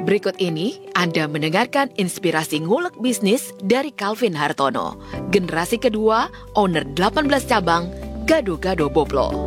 Berikut ini Anda mendengarkan inspirasi ngulek bisnis dari Calvin Hartono, generasi kedua, owner 18 cabang, Gado-Gado Boplo.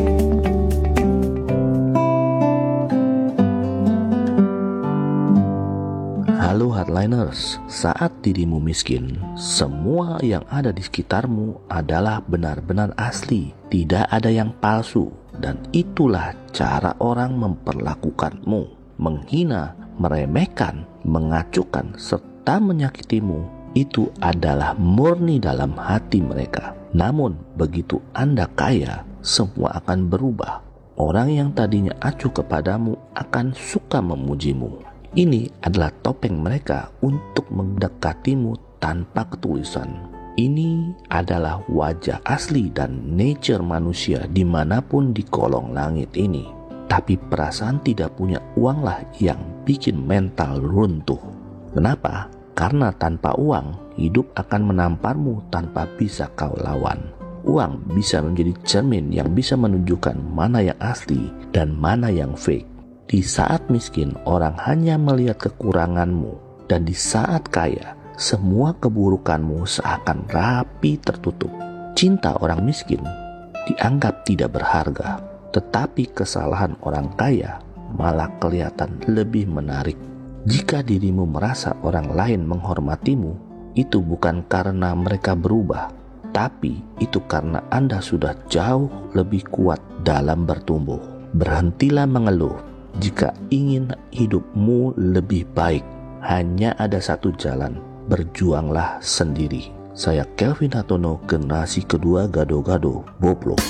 Halo hardliners, saat dirimu miskin, semua yang ada di sekitarmu adalah benar-benar asli, tidak ada yang palsu. Dan itulah cara orang memperlakukanmu, menghina, meremehkan, mengacukan, serta menyakitimu. Itu adalah murni dalam hati mereka. Namun begitu Anda kaya, semua akan berubah. Orang yang tadinya acuh kepadamu akan suka memujimu. Ini adalah topeng mereka untuk mendekatimu tanpa ketulisan. Ini adalah wajah asli dan nature manusia dimanapun di kolong langit ini. Tapi perasaan tidak punya uanglah yang bikin mental runtuh. Kenapa? Karena tanpa uang, hidup akan menamparmu tanpa bisa kau lawan. Uang bisa menjadi cermin yang bisa menunjukkan mana yang asli dan mana yang fake. Di saat miskin, orang hanya melihat kekuranganmu, dan di saat kaya, semua keburukanmu seakan rapi tertutup. Cinta orang miskin dianggap tidak berharga, tetapi kesalahan orang kaya malah kelihatan lebih menarik. Jika dirimu merasa orang lain menghormatimu, itu bukan karena mereka berubah, tapi itu karena Anda sudah jauh lebih kuat dalam bertumbuh. Berhentilah mengeluh. Jika ingin hidupmu lebih baik, hanya ada satu jalan, berjuanglah sendiri. Saya Calvin Hartono, generasi kedua Gado-Gado Boplo.